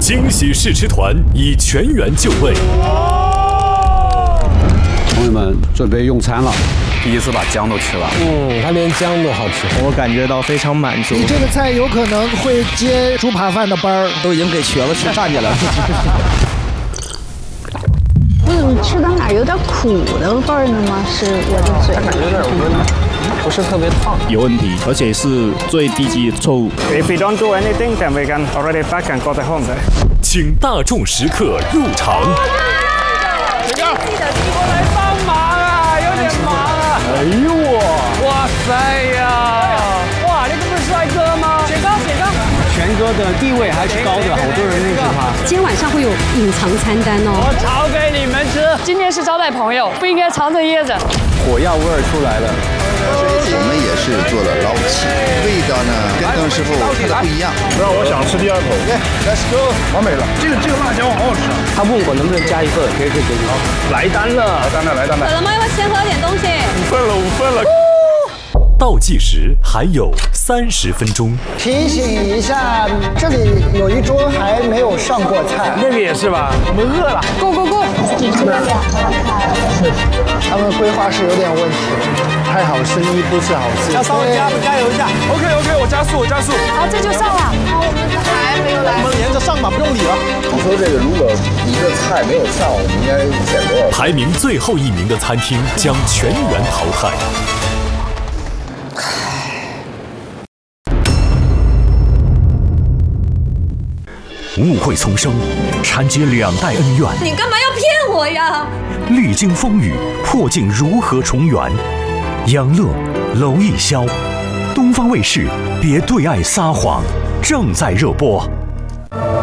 惊喜试吃团已全员就位。 朋友们，准备用餐了。 第一次把姜都吃了， 它连姜都好吃， 我感觉到非常满足。 你这个菜有可能会接猪扒饭的班儿， 都已经给瘸子吃站起来了。 我怎么吃到哪有点苦的味儿呢吗？是我的嘴， 感觉有点温，不是特别烫， 有问题，而且是最低级的错误。 If we don't do anything, then we can already back and go home. 请大众食客入场。 记得寄过来帮忙啊，有点忙啊。 哎呦我， 哇塞呀！哇，你这不是帅哥吗？雪糕，雪糕。 全哥的地位还是高的，好多人认识他。 今天晚上会有隐藏餐单哦。 我炒给你们吃。今天是招待朋友，不应该藏着掖着。 火药味儿出来了。 我们也是做了捞起，味道呢跟邓师傅做的不一样。 让我想吃第二口。Let's go， 完美了。这个辣椒好好吃啊。 他问我能不能加一份，可以。 来单了。 渴了吗？要不要先喝点东西 ？5份了。 倒计时还有30分钟。 提醒一下，这里有一桌还没有上过菜， 那个也是吧？我们饿了。 Go go go！ 他们规划是有点问题，太好生意不是好事。 要稍微加油一下。OK， 我加速。 好，这就上了。 我们还没有来。 我们连着上吧，不用理了。 你说这个如果一个菜没有上，我们应该减多少？ 排名最后1名的餐厅将全员淘汰。 误会丛生，缠结2代恩怨。 你干嘛要骗我呀？ 历经风雨，破镜如何重圆？杨乐、娄艺潇，东方卫视《别对爱撒谎》正在热播。